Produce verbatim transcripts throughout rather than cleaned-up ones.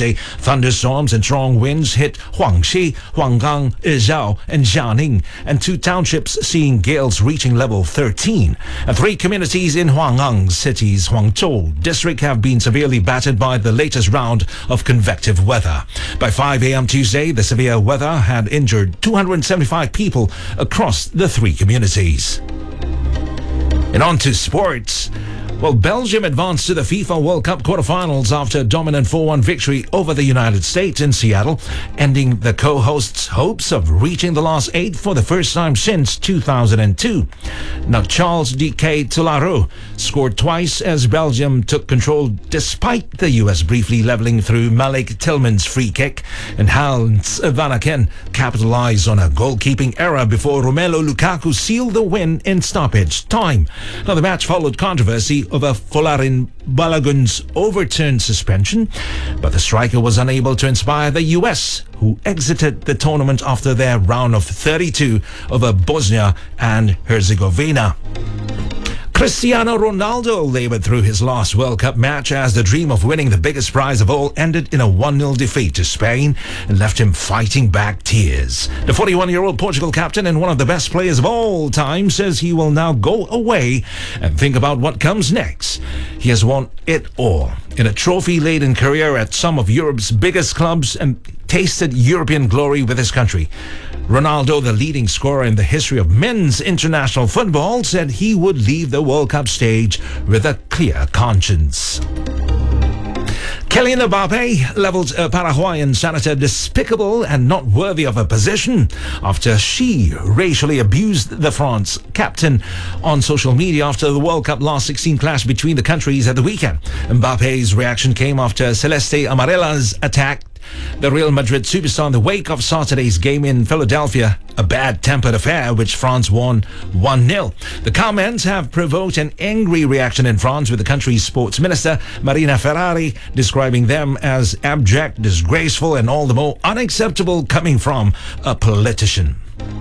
Sunday, thunderstorms and strong winds hit Huangxi, Huanggang, Izhao, and Jianing, and two townships seeing gales reaching level thirteen. And three communities in Huanggang City's Huangzhou district have been severely battered by the latest round of convective weather. By five a.m. Tuesday, the severe weather had injured two hundred seventy-five people across the three communities. And on to sports. Well, Belgium advanced to the FIFA World Cup quarterfinals after a dominant four one victory over the United States in Seattle, ending the co-hosts' hopes of reaching the last eight for the first time since two thousand two. Now, Charles D K Tularu scored twice as Belgium took control despite the U S briefly leveling through Malik Tillman's free kick, and Hans Vanaken capitalized on a goalkeeping error before Romelu Lukaku sealed the win in stoppage time. Now, the match followed controversy over Folarin Balogun's overturned suspension, but the striker was unable to inspire the U S, who exited the tournament after their round of thirty-two over Bosnia and Herzegovina. Cristiano Ronaldo labored through his last World Cup match as the dream of winning the biggest prize of all ended in a one nil defeat to Spain and left him fighting back tears. The forty-one-year-old Portugal captain and one of the best players of all time says he will now go away and think about what comes next. He has won it all in a trophy-laden career at some of Europe's biggest clubs and tasted European glory with his country. Ronaldo, the leading scorer in the history of men's international football, said he would leave the World Cup stage with a clear conscience. Kylian Mbappe leveled a Paraguayan senator despicable and not worthy of a position after she racially abused the France captain on social media after the World Cup last sixteen clash between the countries at the weekend. Mbappe's reaction came after Celeste Amarella's attack the Real Madrid superstar in the wake of Saturday's game in Philadelphia, a bad-tempered affair which France won one nil. The comments have provoked an angry reaction in France, with the country's sports minister, Marina Ferrari, describing them as abject, disgraceful, and all the more unacceptable coming from a politician.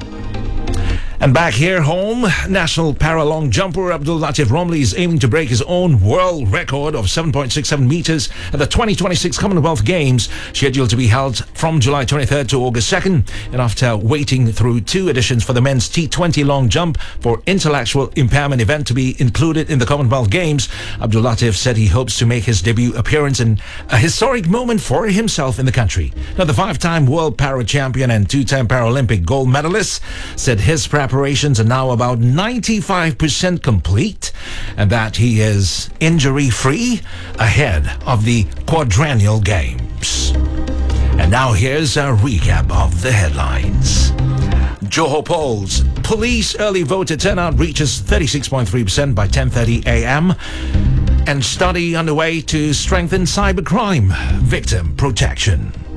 And back here home, national para-long jumper Abdul Latif Romli is aiming to break his own world record of seven point six seven meters at the twenty twenty-six Commonwealth Games, scheduled to be held from July twenty-third to August second. And after waiting through two editions for the men's T twenty long jump for intellectual impairment event to be included in the Commonwealth Games, Abdul Latif said he hopes to make his debut appearance in a historic moment for himself in the country. Now, the five-time world para champion and two-time Paralympic gold medalist said his prep Preparations are now about ninety-five percent complete and that he is injury-free ahead of the quadrennial games. And now here's a recap of the headlines. Johor polls. Police early voter turnout reaches thirty-six point three percent by ten thirty a.m. And study underway to strengthen cybercrime victim protection.